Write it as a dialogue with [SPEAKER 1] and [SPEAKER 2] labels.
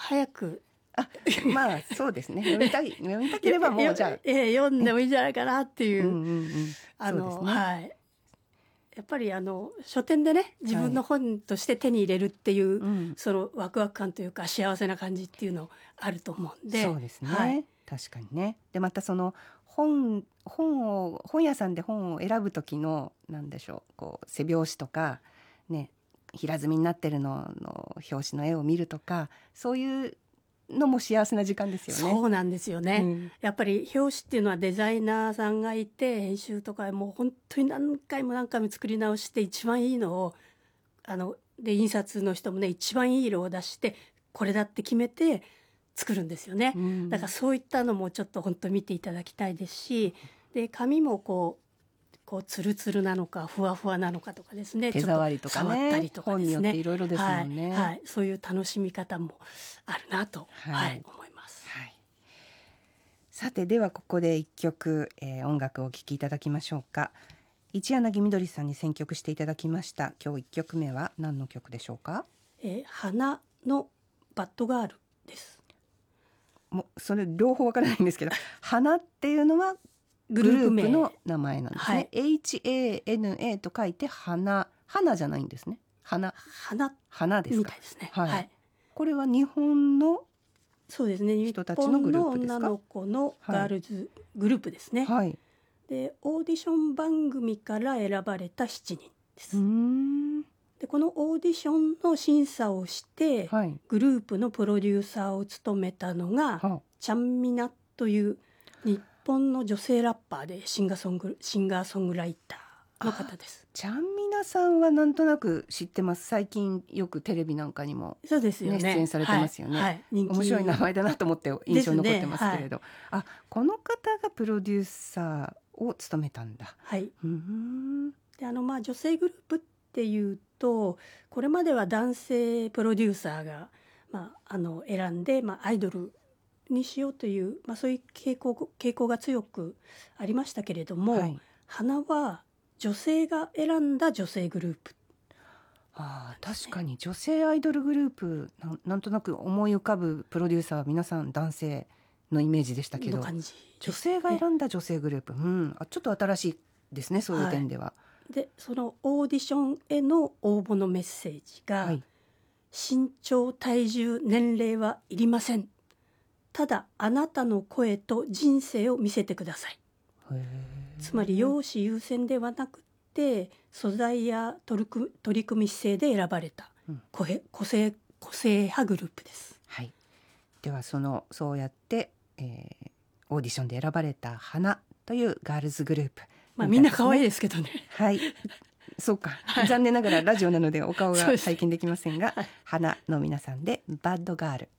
[SPEAKER 1] 早く
[SPEAKER 2] まあそうですね、読みたければもうじゃあ、
[SPEAKER 1] 読んでもいいんじゃないかなっていう、
[SPEAKER 2] そうですね、
[SPEAKER 1] はい、やっぱり書店でね自分の本として手に入れるっていう、そのワクワク感というか幸せな感じっていうのあると思うんで。
[SPEAKER 2] そうですね、確かにね。でまたその本屋さんで本を選ぶ時のなんでしょう、こう背表紙とかね、平積みになってるのの表紙の絵を見るとか、そういうのも幸せな時間ですよね。
[SPEAKER 1] そうなんですよね、やっぱり表紙っていうのはデザイナーさんがいて編集とかもう本当に何回も作り直して一番いいのをで印刷の人もね一番いい色を出してこれだって決めて作るんですよね、だからそういったのもちょっと本当見ていただきたいですし、で紙もこうツルツルなのかふわふわなのかとかですね、
[SPEAKER 2] 手触りとかね、
[SPEAKER 1] 触ったりとかですね、
[SPEAKER 2] 本によっていろいろですもんね、
[SPEAKER 1] そういう楽しみ方もあるなと、思います、
[SPEAKER 2] さてではここで一曲、音楽をお聴きいただきましょうか。一柳みどりさんに選曲していただきました。今日一曲目は何の曲でしょうか。
[SPEAKER 1] 花のバッドガールです。
[SPEAKER 2] もうそれ両方わからないんですけど花っていうのはグループの名前なんですね、HANA と書いて花じゃないんですね。花ですか。
[SPEAKER 1] みたいですね、
[SPEAKER 2] これは日本の
[SPEAKER 1] そうですね、
[SPEAKER 2] 人たちのグループですか。
[SPEAKER 1] 日本の女の子のガールズグループですね、でオーディション番組から選ばれた7人です。でこのオーディションの審査をして、グループのプロデューサーを務めたのが、ちゃんみなという日本の女性ラッパーでシンガーソングライターの方です。
[SPEAKER 2] ちゃんみなさんはなんとなく知ってます。最近よくテレビなんかにも、
[SPEAKER 1] そうですよね、
[SPEAKER 2] 出演されてますよね、面白い名前だなと思って印象に残ってますけれど、この方がプロデューサーを務めたんだ。
[SPEAKER 1] で女性グループっていうとこれまでは男性プロデューサーが、選んで、アイドルにしようという、そういう傾向が強くありましたけれども、花は女性が選んだ女性グループ。
[SPEAKER 2] 確かに女性アイドルグループ なんとなく思い浮かぶプロデューサーは皆さん男性のイメージでしたけど、女性が選んだ女性グループ、ちょっと新しいですね、そういう点では。
[SPEAKER 1] でそのオーディションへの応募のメッセージが、身長体重年齢はいりません、ただあなたの声と人生を見せてください。つまり容姿優先ではなくて素材や取り組み姿勢で選ばれた個性派グループです。
[SPEAKER 2] ではそうやって、オーディションで選ばれた花というガールズグループ、
[SPEAKER 1] みんな可愛いですけどね。
[SPEAKER 2] そうか、残念ながらラジオなのでお顔が拝見できませんが、花の皆さんでバッドガール。